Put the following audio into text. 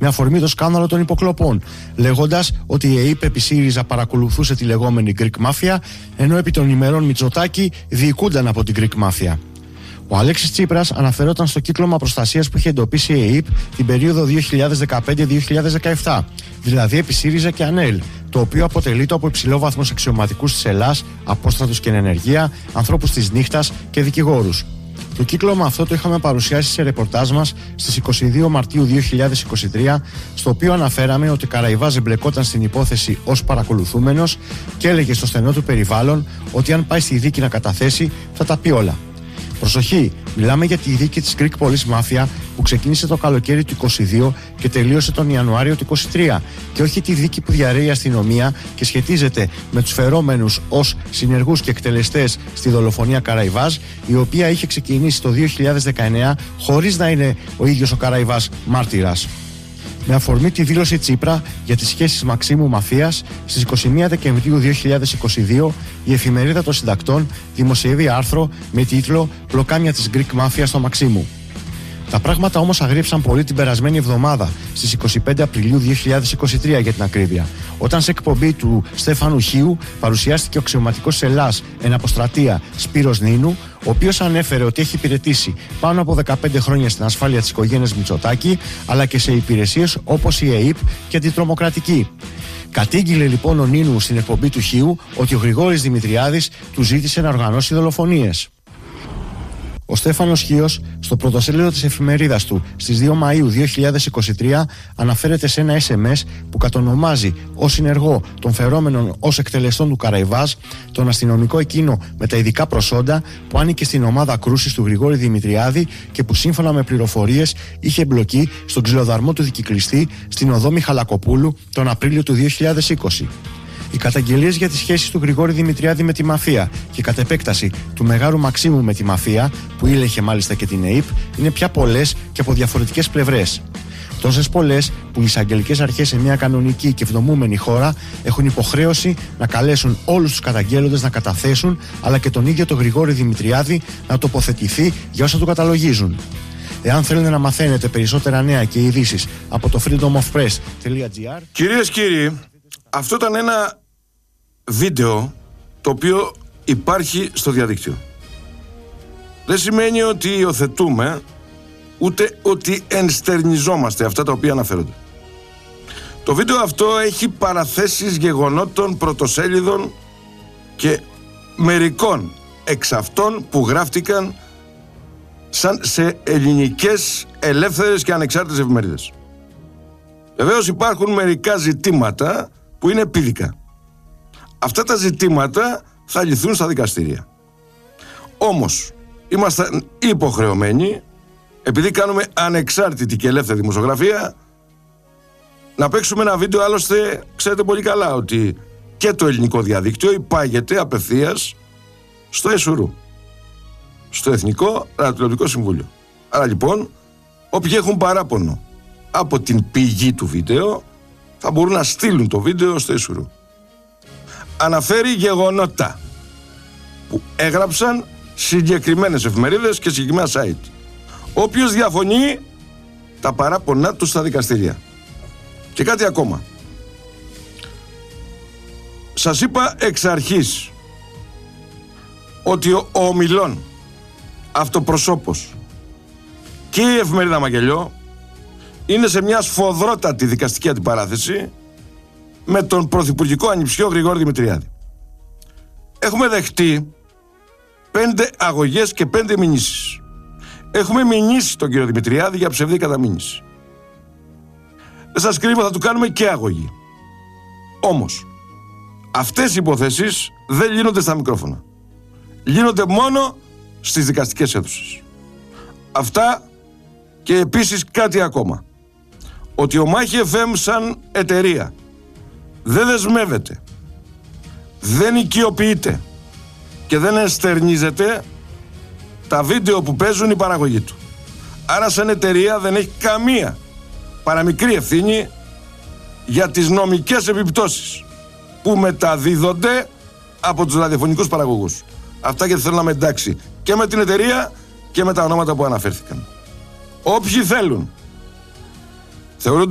με αφορμή το σκάνδαλο των υποκλοπών, λέγοντας ότι η ΕΥΠ επί ΣΥΡΙΖΑ παρακολουθούσε τη λεγόμενη Greek Mafia, ενώ επί των ημερών Μητσοτάκη διοικούνταν από την Greek Mafia. Ο Αλέξης Τσίπρας αναφερόταν στο κύκλωμα προστασίας που είχε εντοπίσει η ΕΥΠ την περίοδο 2015-2017, δηλαδή επί ΣΥΡΙΖΑ και ΑΝΕΛ, το οποίο αποτελείται από υψηλόβαθμους αξιωματικούς της Ελλάς, απόστρατους και εν ενεργεία, ανθρώπους της νύχτας και δικηγόρους. Το κύκλωμα αυτό το είχαμε παρουσιάσει σε ρεπορτάζ μας στις 22 Μαρτίου 2023, στο οποίο αναφέραμε ότι Καραϊβάς εμπλεκόταν στην υπόθεση ως παρακολουθούμενος και έλεγε στο στενό του περιβάλλον ότι αν πάει στη δίκη να καταθέσει θα τα πει όλα. Προσοχή, μιλάμε για τη δίκη της Greek Police Mafia που ξεκίνησε το καλοκαίρι του 22 και τελείωσε τον Ιανουάριο του 23 και όχι τη δίκη που διαρρέει η αστυνομία και σχετίζεται με τους φερόμενους ως συνεργούς και εκτελεστές στη δολοφονία Καραϊβάς, η οποία είχε ξεκινήσει το 2019 χωρίς να είναι ο ίδιος ο Καραϊβάς μάρτυρας. Με αφορμή τη δήλωση Τσίπρα για τις σχέσεις Μαξίμου Μαφίας, στις 21 Δεκεμβρίου 2022 η εφημερίδα των συντακτών δημοσιεύει άρθρο με τίτλο «Πλοκάμια της Greek Mafia στο Μαξίμου». Τα πράγματα όμως αγρίεψαν πολύ την περασμένη εβδομάδα, στις 25 Απριλίου 2023 για την ακρίβεια, όταν σε εκπομπή του Στέφανου Χίου παρουσιάστηκε ο αξιωματικός της Ελλάς εν αποστρατεία Σπύρος Νίνου, ο οποίος ανέφερε ότι έχει υπηρετήσει πάνω από 15 χρόνια στην ασφάλεια της οικογένειας Μητσοτάκη, αλλά και σε υπηρεσίες όπως η ΕΥΠ και αντιτρομοκρατική. Κατήγγειλε λοιπόν ο Νίνου στην εκπομπή του Χίου ότι ο Γρηγόρης Δημητριάδης του ζήτησε να οργανώσει δολοφονίες. Ο Στέφανος Χίος, στο πρωτοσέλιδο της εφημερίδας του στις 2 Μαΐου 2023, αναφέρεται σε ένα SMS που κατονομάζει ως συνεργό των φερόμενων ως εκτελεστών του Καραϊβάς τον αστυνομικό εκείνο με τα ειδικά προσόντα που άνοικε στην ομάδα κρούσης του Γρηγόρη Δημητριάδη και που σύμφωνα με πληροφορίες είχε εμπλοκή στον ξυλοδαρμό του δικυκλιστή στην οδό Μιχαλακοπούλου τον Απρίλιο του 2020. Οι καταγγελίες για τις σχέσεις του Γρηγόρη Δημητριάδη με τη μαφία και κατ' επέκταση του Μεγάρου Μαξίμου με τη μαφία, που ήλεχε μάλιστα και την ΕΥΠ, είναι πια πολλές και από διαφορετικές πλευρές. Τόσες πολλές που οι εισαγγελικές αρχές σε μια κανονική και ευδομούμενη χώρα έχουν υποχρέωση να καλέσουν όλους τους καταγγέλλοντες να καταθέσουν, αλλά και τον ίδιο τον Γρηγόρη Δημητριάδη να τοποθετηθεί για όσα του καταλογίζουν. Εάν θέλετε να μαθαίνετε περισσότερα νέα και ειδήσεις από το freedomofpress.gr. Κυρίες και κύριοι, αυτό ήταν ένα βίντεο το οποίο υπάρχει στο διαδίκτυο. Δεν σημαίνει ότι υιοθετούμε ούτε ότι ενστερνιζόμαστε αυτά τα οποία αναφέρονται. Το βίντεο αυτό έχει παραθέσεις γεγονότων, πρωτοσέλιδων και μερικών εξ αυτών που γράφτηκαν σαν σε ελληνικές ελεύθερες και ανεξάρτητες εφημερίδες. Βεβαίως υπάρχουν μερικά ζητήματα που είναι επίδικα. Αυτά τα ζητήματα θα λυθούν στα δικαστήρια. Όμως, είμαστε υποχρεωμένοι, επειδή κάνουμε ανεξάρτητη και ελεύθερη δημοσιογραφία, να παίξουμε ένα βίντεο. Άλλωστε, ξέρετε πολύ καλά ότι και το ελληνικό διαδίκτυο υπάγεται απευθείας στο ΕΣΟΥΡΟΥ, στο Εθνικό Ραδιοτηλεοπτικό Συμβούλιο. Άρα λοιπόν, όποιοι έχουν παράπονο από την πηγή του βίντεο θα μπορούν να στείλουν το βίντεο στο ΕΣΟΥΡΟΥ. Αναφέρει γεγονότα που έγραψαν συγκεκριμένες εφημερίδες και συγκεκριμένα site. Όποιος διαφωνεί, τα παράπονά του στα δικαστήρια. Και κάτι ακόμα. Σας είπα εξ αρχής ότι ο ομιλών αυτοπροσώπος και η εφημερίδα Μαγγελιό είναι σε μια σφοδρότατη δικαστική αντιπαράθεση με τον πρωθυπουργικό ανιψιό Γρηγόρη Δημητριάδη. Έχουμε δεχτεί 5 αγωγές και 5 μηνύσεις. Έχουμε μηνύσει τον κύριο Δημητριάδη για ψευδή καταμήνυση. Δεν σας κρύβω, θα του κάνουμε και αγωγή. Όμως, αυτές οι υποθέσεις δεν λύνονται στα μικρόφωνα. Λύνονται μόνο στις δικαστικές αίθουσες. Αυτά και επίσης κάτι ακόμα. Ότι ο Μάχη FM σαν εταιρεία δεν δεσμεύεται, δεν οικειοποιείται και δεν εστερνίζεται τα βίντεο που παίζουν η παραγωγή του. Άρα σαν εταιρεία δεν έχει καμία παραμικρή ευθύνη για τις νομικές επιπτώσεις που μεταδίδονται από τους ραδιοφωνικούς παραγωγούς. Αυτά γιατί θέλω να με εντάξει και με την εταιρεία και με τα ονόματα που αναφέρθηκαν. Όποιοι θέλουν θεωρούνται